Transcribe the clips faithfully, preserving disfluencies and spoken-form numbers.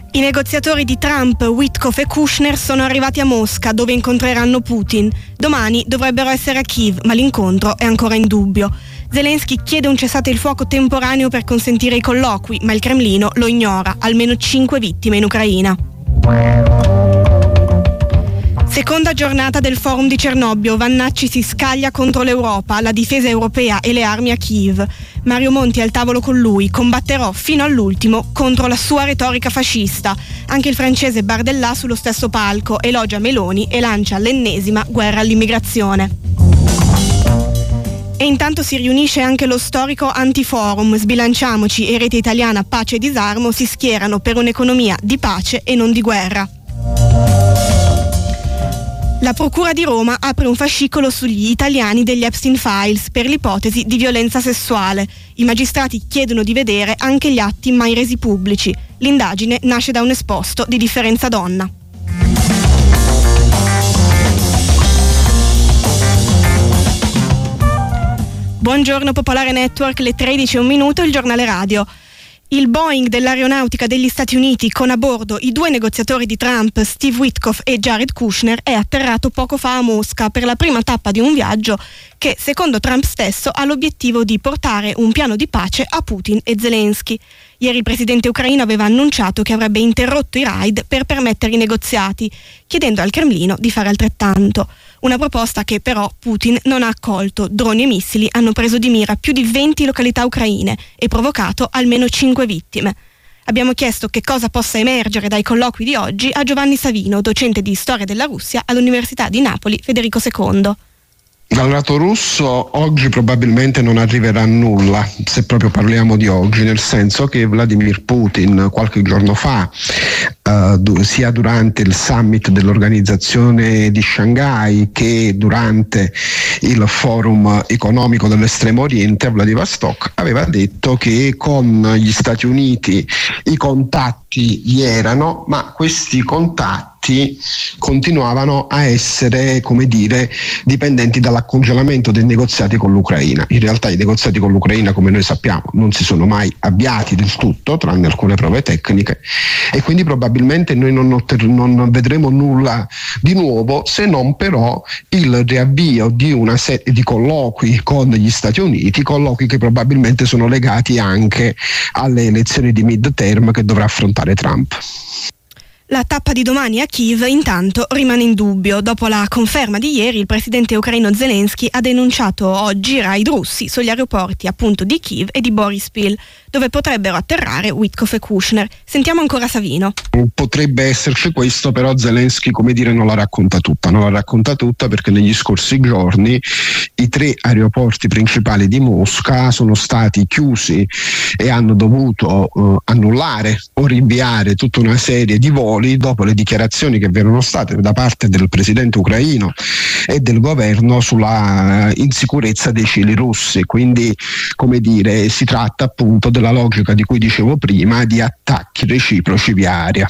I negoziatori di Trump, Witkoff e Kushner sono arrivati a Mosca, dove incontreranno Putin. Domani dovrebbero essere a Kiev, ma l'incontro è ancora in dubbio. Zelensky chiede un cessate il fuoco temporaneo per consentire i colloqui, ma il Cremlino lo ignora. Almeno cinque vittime in Ucraina. Seconda giornata del forum di Cernobbio. Vannacci si scaglia contro l'Europa, la difesa europea e le armi a Kiev. Mario Monti al tavolo con lui. Combatterò fino all'ultimo contro la sua retorica fascista. Anche il francese Bardella sullo stesso palco elogia Meloni e lancia l'ennesima guerra all'immigrazione. E intanto si riunisce anche lo storico Antiforum. Sbilanciamoci e Rete Italiana Pace e Disarmo si schierano per un'economia di pace e non di guerra. La Procura di Roma apre un fascicolo sugli italiani degli Epstein Files per l'ipotesi di violenza sessuale. I magistrati chiedono di vedere anche gli atti mai resi pubblici. L'indagine nasce da un esposto di Differenza Donna. Buongiorno Popolare Network, le tredici e un minuto, il giornale radio. Il Boeing dell'aeronautica degli Stati Uniti con a bordo i due negoziatori di Trump, Steve Witkoff e Jared Kushner, è atterrato poco fa a Mosca per la prima tappa di un viaggio che, secondo Trump stesso, ha l'obiettivo di portare un piano di pace a Putin e Zelensky. Ieri il presidente ucraino aveva annunciato che avrebbe interrotto i raid per permettere i negoziati, chiedendo al Cremlino di fare altrettanto. Una proposta che però Putin non ha accolto. Droni e missili hanno preso di mira più di venti località ucraine e provocato almeno cinque vittime. Abbiamo chiesto che cosa possa emergere dai colloqui di oggi a Giovanni Savino, docente di storia della Russia all'Università di Napoli Federico secondo. Dal lato russo oggi probabilmente non arriverà nulla, se proprio parliamo di oggi, nel senso che Vladimir Putin qualche giorno fa, uh, sia durante il summit dell'organizzazione di Shanghai che durante il forum economico dell'estremo oriente a Vladivostok, aveva detto che con gli Stati Uniti i contatti vi erano, ma questi contatti continuavano a essere, come dire, dipendenti dall'accongelamento dei negoziati con l'Ucraina. In realtà i negoziati con l'Ucraina, come noi sappiamo, non si sono mai avviati del tutto, tranne alcune prove tecniche, e quindi probabilmente noi non, otter- non vedremo nulla di nuovo, se non però il riavvio di una serie di colloqui con gli Stati Uniti, colloqui che probabilmente sono legati anche alle elezioni di mid-term che dovrà affrontare Trump. La tappa di domani a Kiev intanto rimane in dubbio. Dopo la conferma di ieri, il presidente ucraino Zelensky ha denunciato oggi raid russi sugli aeroporti appunto di Kiev e di Boryspil, dove potrebbero atterrare Witkoff e Kushner. Sentiamo ancora Savino. Potrebbe esserci questo, però Zelensky, come dire, non la racconta tutta. Non la racconta tutta perché negli scorsi giorni i tre aeroporti principali di Mosca sono stati chiusi e hanno dovuto uh, annullare o rinviare tutta una serie di voli dopo le dichiarazioni che vi erano state da parte del presidente ucraino e del governo sulla insicurezza dei cieli russi. Quindi, come dire, si tratta appunto della logica di cui dicevo prima, di attacchi reciproci via aria.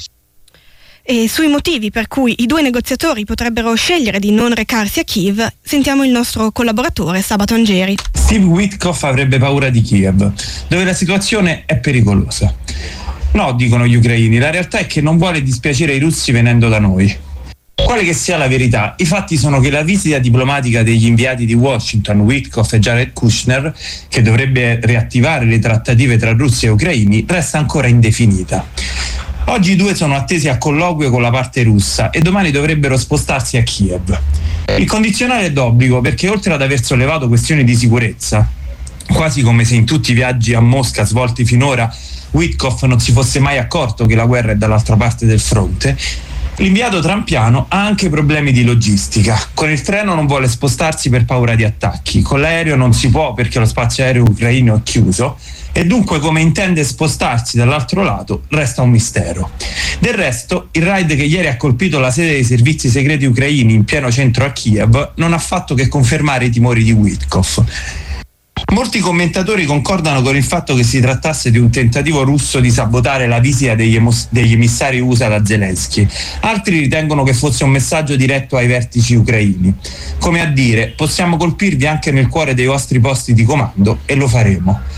E sui motivi per cui i due negoziatori potrebbero scegliere di non recarsi a Kiev, sentiamo il nostro collaboratore Sabato Angeri. Steve Witkoff avrebbe paura di Kiev, dove la situazione è pericolosa. No, dicono gli ucraini, la realtà è che non vuole dispiacere i russi venendo da noi. Quale che sia la verità, i fatti sono che la visita diplomatica degli inviati di Washington, Witkoff e Jared Kushner, che dovrebbe riattivare le trattative tra russi e ucraini, resta ancora indefinita. Oggi i due sono attesi a colloquio con la parte russa e domani dovrebbero spostarsi a Kiev. Il condizionale è d'obbligo perché, oltre ad aver sollevato questioni di sicurezza, quasi come se in tutti i viaggi a Mosca svolti finora Witkoff non si fosse mai accorto che la guerra è dall'altra parte del fronte, l'inviato trumpiano ha anche problemi di logistica. Con il treno non vuole spostarsi per paura di attacchi, con l'aereo non si può perché lo spazio aereo ucraino è chiuso, e dunque come intende spostarsi dall'altro lato resta un mistero. Del resto, il raid che ieri ha colpito la sede dei servizi segreti ucraini in pieno centro a Kiev non ha fatto che confermare i timori di Witkoff. Molti commentatori concordano con il fatto che si trattasse di un tentativo russo di sabotare la visita degli, emos- degli emissari U S A da Zelensky. Altri ritengono che fosse un messaggio diretto ai vertici ucraini, come a dire: possiamo colpirvi anche nel cuore dei vostri posti di comando e lo faremo.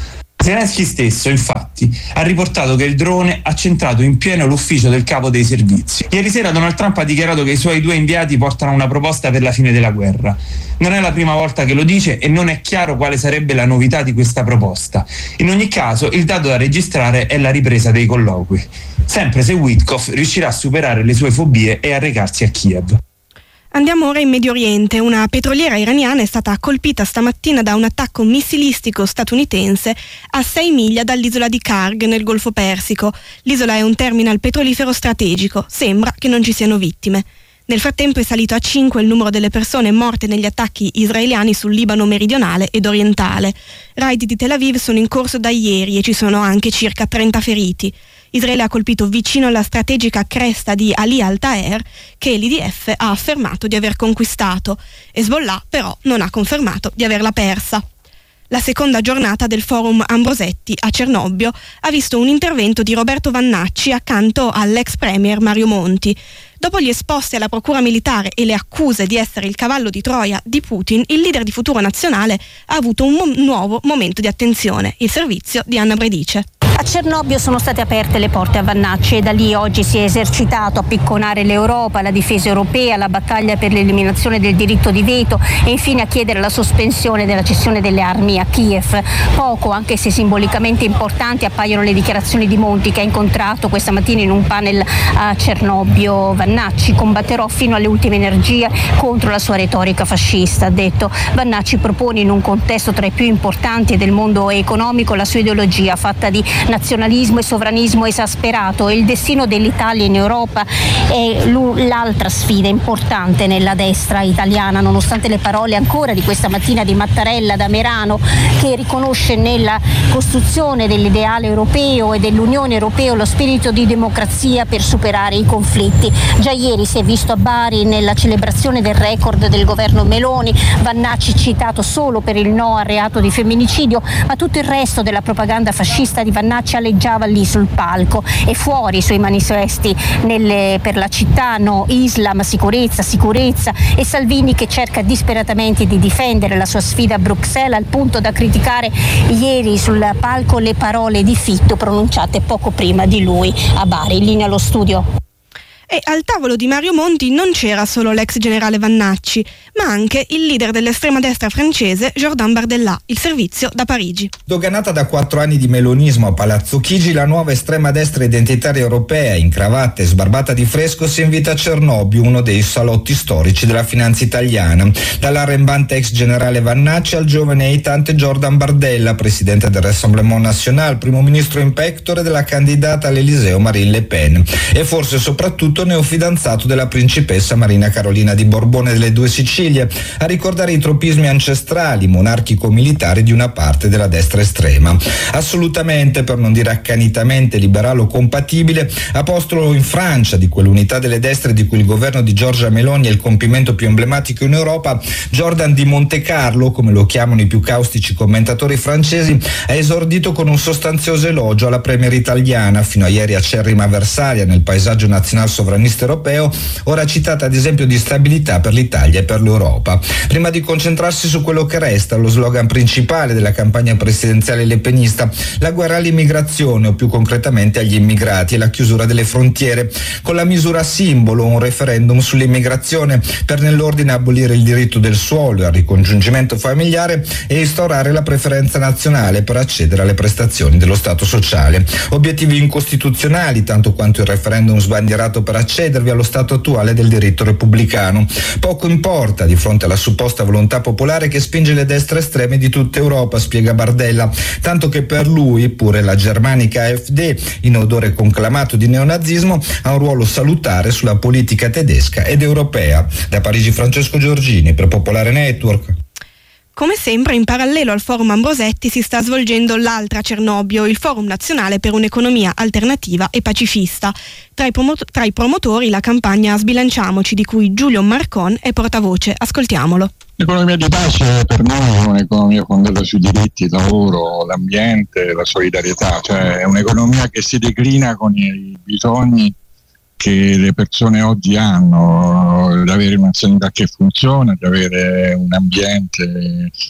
Zelensky stesso, infatti, ha riportato che il drone ha centrato in pieno l'ufficio del capo dei servizi. Ieri sera Donald Trump ha dichiarato che i suoi due inviati portano una proposta per la fine della guerra. Non è la prima volta che lo dice e non è chiaro quale sarebbe la novità di questa proposta. In ogni caso, il dato da registrare è la ripresa dei colloqui, sempre se Witkoff riuscirà a superare le sue fobie e a recarsi a Kiev. Andiamo ora in Medio Oriente. Una petroliera iraniana è stata colpita stamattina da un attacco missilistico statunitense a sei miglia dall'isola di Karg nel Golfo Persico. L'isola è un terminal petrolifero strategico. Sembra che non ci siano vittime. Nel frattempo è salito a cinque il numero delle persone morte negli attacchi israeliani sul Libano meridionale ed orientale. Raid di Tel Aviv sono in corso da ieri e ci sono anche circa trenta feriti. Israele ha colpito vicino alla strategica cresta di Ali al-Taher, che l'I D F ha affermato di aver conquistato. Hezbollah però non ha confermato di averla persa. La seconda giornata del forum Ambrosetti a Cernobbio ha visto un intervento di Roberto Vannacci accanto all'ex premier Mario Monti. Dopo gli esposti alla procura militare e le accuse di essere il cavallo di Troia di Putin, il leader di Futuro Nazionale ha avuto un mo- nuovo momento di attenzione, il servizio di Anna Bredice. A Cernobbio sono state aperte le porte a Vannacci e da lì oggi si è esercitato a picconare l'Europa, la difesa europea, la battaglia per l'eliminazione del diritto di veto e infine a chiedere la sospensione della cessione delle armi a Kiev. Poco, anche se simbolicamente importanti, appaiono le dichiarazioni di Monti, che ha incontrato questa mattina in un panel a Cernobbio Vannacci. Combatterò fino alle ultime energie contro la sua retorica fascista, ha detto. Vannacci propone in un contesto tra i più importanti del mondo economico la sua ideologia fatta di nazionalismo e sovranismo esasperato, e il destino dell'Italia in Europa è l'altra sfida importante nella destra italiana, nonostante le parole ancora di questa mattina di Mattarella da Merano, che riconosce nella costruzione dell'ideale europeo e dell'Unione Europea lo spirito di democrazia per superare i conflitti. Già ieri si è visto a Bari nella celebrazione del record del governo Meloni, Vannacci citato solo per il no al reato di femminicidio, ma tutto il resto della propaganda fascista di Vannacci alleggiava lì sul palco e fuori sui manifesti nelle, per la città, no Islam, sicurezza, sicurezza, e Salvini che cerca disperatamente di difendere la sua sfida a Bruxelles, al punto da criticare ieri sul palco le parole di Fitto pronunciate poco prima di lui a Bari. In linea allo studio. E al tavolo di Mario Monti non c'era solo l'ex generale Vannacci, ma anche il leader dell'estrema destra francese Jordan Bardella, il servizio da Parigi. Doganata da quattro anni di melonismo a Palazzo Chigi, la nuova estrema destra identitaria europea, in cravatta e sbarbata di fresco, si invita a Cernobbio, uno dei salotti storici della finanza italiana. Dall'arrembante ex generale Vannacci al giovane e eitante Jordan Bardella, presidente del Rassemblement National, primo ministro in pectore della candidata all'Eliseo Marine Le Pen, e forse soprattutto neofidanzato della principessa Marina Carolina di Borbone delle Due Sicilie, a ricordare i tropismi ancestrali monarchico-militari di una parte della destra estrema. Assolutamente, per non dire accanitamente liberalo compatibile, apostolo in Francia di quell'unità delle destre di cui il governo di Giorgia Meloni è il compimento più emblematico in Europa, Jordan di Montecarlo, come lo chiamano i più caustici commentatori francesi, ha esordito con un sostanzioso elogio alla premier italiana, fino a ieri acerrima avversaria nel paesaggio nazionale sovranista europeo, ora citata ad esempio di stabilità per l'Italia e per l'Europa. Prima di concentrarsi su quello che resta, lo slogan principale della campagna presidenziale lepenista, la guerra all'immigrazione, o più concretamente agli immigrati, e la chiusura delle frontiere, con la misura simbolo un referendum sull'immigrazione per nell'ordine abolire il diritto del suolo e al ricongiungimento familiare e instaurare la preferenza nazionale per accedere alle prestazioni dello Stato sociale. Obiettivi incostituzionali tanto quanto il referendum sbandierato per accedervi allo stato attuale del diritto repubblicano. Poco importa di fronte alla supposta volontà popolare che spinge le destre estreme di tutta Europa, spiega Bardella, tanto che per lui pure la germanica A F D, in odore conclamato di neonazismo, ha un ruolo salutare sulla politica tedesca ed europea. Da Parigi Francesco Giorgini per Popolare Network. Come sempre, in parallelo al forum Ambrosetti si sta svolgendo l'altra Cernobbio, il Forum Nazionale per un'economia alternativa e pacifista. Tra i, promot- tra i promotori la campagna Sbilanciamoci, di cui Giulio Marcon è portavoce. Ascoltiamolo. L'economia di pace per noi è un'economia fondata sui diritti, il lavoro, l'ambiente, la solidarietà, cioè è un'economia che si declina con i bisogni che le persone oggi hanno, di avere una sanità che funziona, di avere un ambiente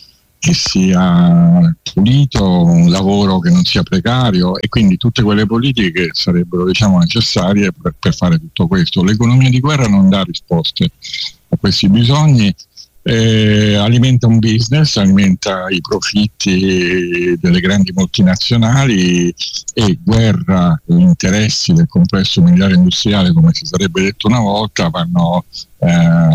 che sia pulito, un lavoro che non sia precario, e quindi tutte quelle politiche che sarebbero, diciamo, necessarie per, per fare tutto questo. L'economia di guerra non dà risposte a questi bisogni, eh, alimenta un business, alimenta i profitti delle grandi multinazionali, e guerra e interessi del complesso militare industriale, come si sarebbe detto una volta, vanno eh,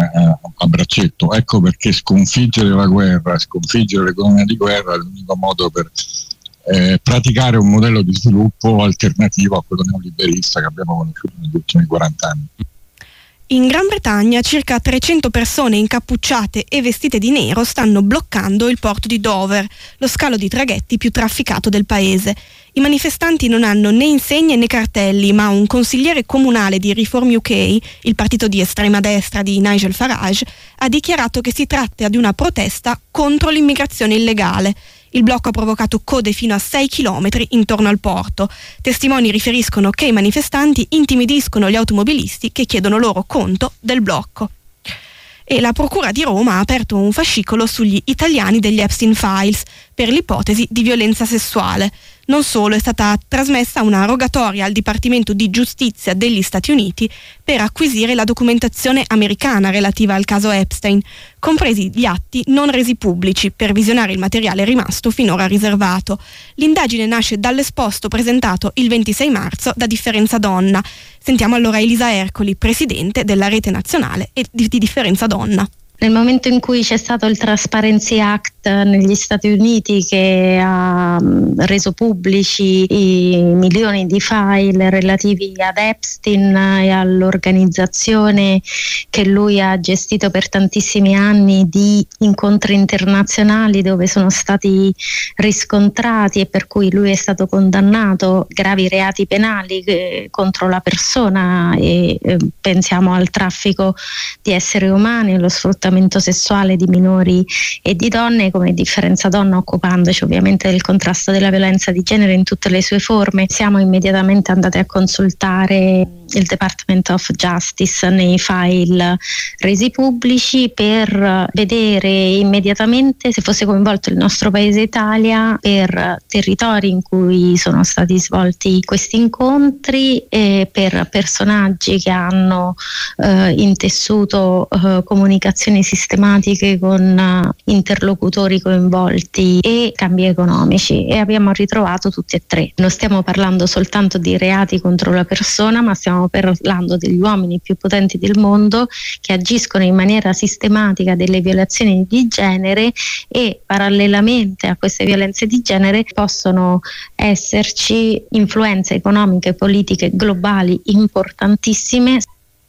a braccetto. Ecco perché sconfiggere la guerra, sconfiggere l'economia di guerra è l'unico modo per eh, praticare un modello di sviluppo alternativo a quello neoliberista che abbiamo conosciuto negli ultimi quaranta anni. In Gran Bretagna circa trecento persone incappucciate e vestite di nero stanno bloccando il porto di Dover, lo scalo di traghetti più trafficato del paese. I manifestanti non hanno né insegne né cartelli, ma un consigliere comunale di Reform U K, il partito di estrema destra di Nigel Farage, ha dichiarato che si tratta di una protesta contro l'immigrazione illegale. Il blocco ha provocato code fino a sei chilometri intorno al porto. Testimoni riferiscono che i manifestanti intimidiscono gli automobilisti che chiedono loro conto del blocco. E la Procura di Roma ha aperto un fascicolo sugli italiani degli Epstein Files per l'ipotesi di violenza sessuale. Non solo, è stata trasmessa una rogatoria al Dipartimento di Giustizia degli Stati Uniti per acquisire la documentazione americana relativa al caso Epstein, compresi gli atti non resi pubblici, per visionare il materiale rimasto finora riservato. L'indagine nasce dall'esposto presentato il ventisei marzo da Differenza Donna. Sentiamo allora Elisa Ercoli, presidente della Rete Nazionale di Differenza Donna. Nel momento in cui c'è stato il Transparency Act negli Stati Uniti, che ha reso pubblici i milioni di file relativi ad Epstein e all'organizzazione che lui ha gestito per tantissimi anni di incontri internazionali dove sono stati riscontrati, e per cui lui è stato condannato, gravi reati penali eh, contro la persona, e eh, pensiamo al traffico di esseri umani, allo sfruttamento sessuale di minori e di donne. Come Differenza Donna, occupandoci ovviamente del contrasto della violenza di genere in tutte le sue forme, siamo immediatamente andati a consultare il Department of Justice nei file resi pubblici per vedere immediatamente se fosse coinvolto il nostro paese Italia per territori in cui sono stati svolti questi incontri, e per personaggi che hanno eh, intessuto eh, comunicazioni sistematiche con uh, interlocutori coinvolti e cambi economici, e abbiamo ritrovato tutti e tre. Non stiamo parlando soltanto di reati contro la persona, ma stiamo parlando degli uomini più potenti del mondo che agiscono in maniera sistematica delle violazioni di genere, e parallelamente a queste violenze di genere possono esserci influenze economiche e politiche globali importantissime.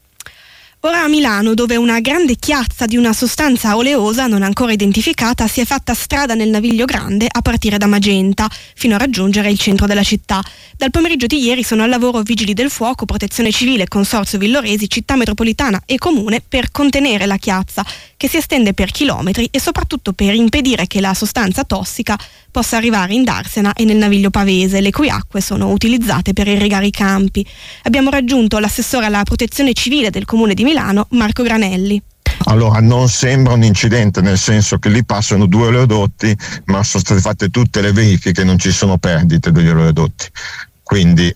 Ora a Milano, dove una grande chiazza di una sostanza oleosa non ancora identificata si è fatta strada nel Naviglio Grande a partire da Magenta, fino a raggiungere il centro della città. Dal pomeriggio di ieri sono al lavoro Vigili del Fuoco, Protezione Civile, Consorzio Villoresi, Città Metropolitana e Comune per contenere la chiazza, che si estende per chilometri, e soprattutto per impedire che la sostanza tossica possa arrivare in Darsena e nel Naviglio Pavese, le cui acque sono utilizzate per irrigare i campi. Abbiamo raggiunto l'assessore alla Protezione Civile del Comune di Milano, Marco Granelli. Allora, non sembra un incidente, nel senso che lì passano due oleodotti, ma sono state fatte tutte le verifiche, non ci sono perdite degli oleodotti, quindi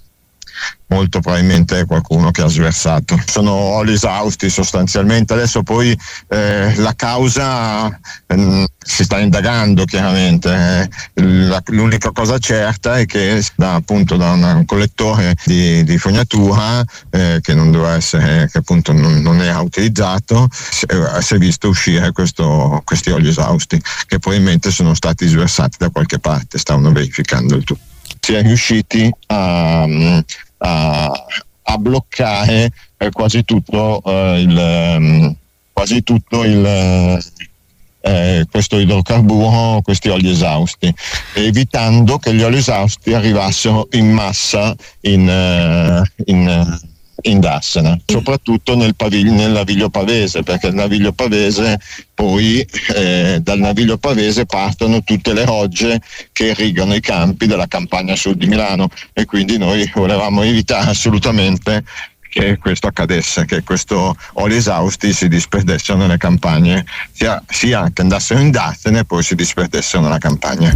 molto probabilmente è qualcuno che ha sversato. Sono oli esausti sostanzialmente. Adesso poi eh, la causa eh, si sta indagando chiaramente. Eh, la, l'unica cosa certa è che da, appunto da una, un collettore di, di fognatura eh, che non doveva essere, che appunto non, non era utilizzato, si, eh, si è visto uscire questo, questi oli esausti che probabilmente sono stati sversati da qualche parte. Stavano verificando il tutto. Si è riusciti a A, a bloccare eh, quasi tutto eh, il um, quasi tutto il eh, questo idrocarburo, questi oli esausti, evitando che gli oli esausti arrivassero in massa in, uh, in in Darsena, soprattutto nel, pavig- nel Naviglio Pavese, perché il Naviglio Pavese poi eh, dal Naviglio Pavese partono tutte le rogge che irrigano i campi della campagna sud di Milano, e quindi noi volevamo evitare assolutamente che questo accadesse, che questo oli esausti si disperdessero nelle campagne, sia, sia che andassero in dazzene e poi si disperdessero nella campagna.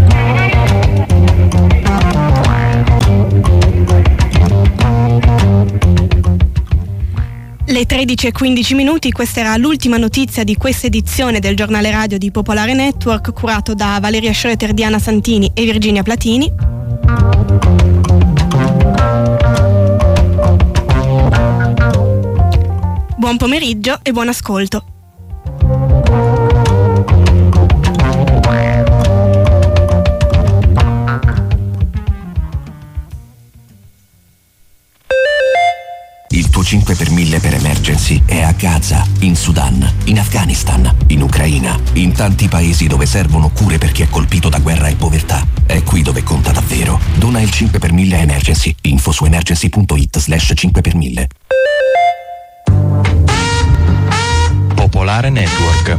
Le tredici e quindici minuti, questa era l'ultima notizia di questa edizione del giornale radio di Popolare Network, curato da Valeria Schroeter, Diana Santini e Virginia Platini. Buon pomeriggio e buon ascolto. Il tuo cinque per mille per emergency è a Gaza, in Sudan, in Afghanistan, in Ucraina, in tanti paesi dove servono cure per chi è colpito da guerra e povertà. È qui dove conta davvero. Dona il cinque per mille a Emergency. Info su emergency punto it slash cinque per mille. Popolare Network.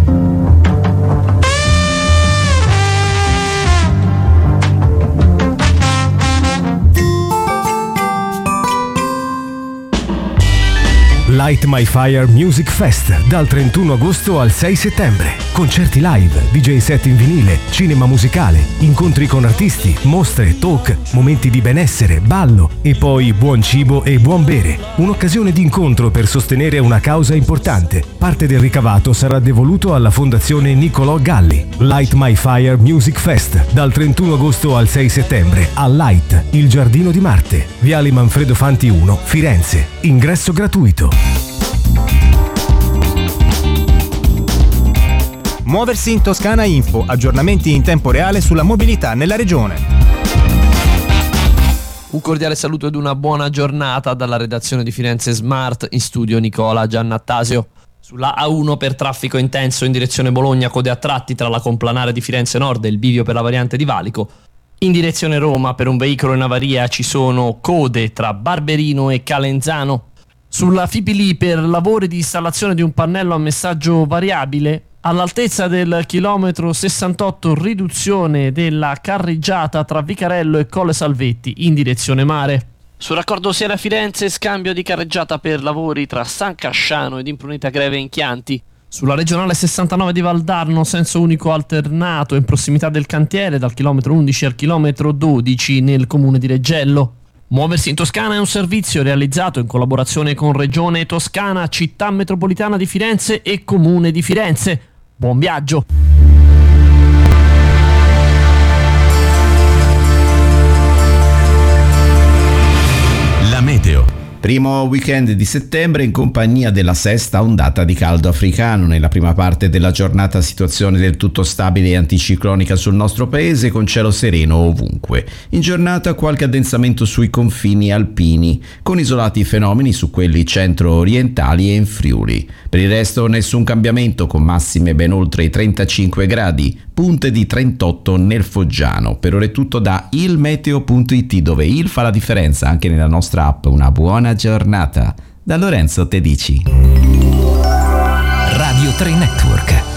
Light My Fire Music Fest dal trentuno agosto al sei settembre. Concerti live, D J set in vinile, cinema musicale, incontri con artisti, mostre, talk, momenti di benessere, ballo e poi buon cibo e buon bere. Un'occasione di incontro per sostenere una causa importante. Parte del ricavato sarà devoluto alla Fondazione Niccolò Galli. Light My Fire Music Fest dal trentuno agosto al sei settembre a Light, il Giardino di Marte, Viale Manfredo Fanti uno, Firenze. Ingresso gratuito. Muoversi in Toscana Info, aggiornamenti in tempo reale sulla mobilità nella regione. Un cordiale saluto ed una buona giornata dalla redazione di Firenze Smart, in studio Nicola Giannattasio. Sulla A uno per traffico intenso in direzione Bologna, code a tratti tra la complanare di Firenze Nord e il bivio per la variante di Valico. In direzione Roma per un veicolo in avaria ci sono code tra Barberino e Calenzano. Sulla Fipili per lavori di installazione di un pannello a messaggio variabile, all'altezza del chilometro sessantotto riduzione della carreggiata tra Vicarello e Colle Salvetti in direzione mare. Sul raccordo Siena-Firenze scambio di carreggiata per lavori tra San Casciano ed Imprunita Greve in Chianti. Sulla regionale sessantanove di Valdarno senso unico alternato in prossimità del cantiere dal chilometro undici al chilometro dodici nel comune di Reggello. Muoversi in Toscana è un servizio realizzato in collaborazione con Regione Toscana, Città Metropolitana di Firenze e Comune di Firenze. Buon viaggio! La meteo. Primo weekend di settembre in compagnia della sesta ondata di caldo africano. Nella prima parte della giornata situazione del tutto stabile e anticiclonica sul nostro paese con cielo sereno ovunque. In giornata qualche addensamento sui confini alpini con isolati fenomeni su quelli centro-orientali e in Friuli. Per il resto nessun cambiamento con massime ben oltre i trentacinque gradi, punte di trentotto nel Foggiano. Per ora è tutto da ilmeteo punto it dove il fa la differenza anche nella nostra app. Una buona giornata da Lorenzo Tedici. Radio tre Network.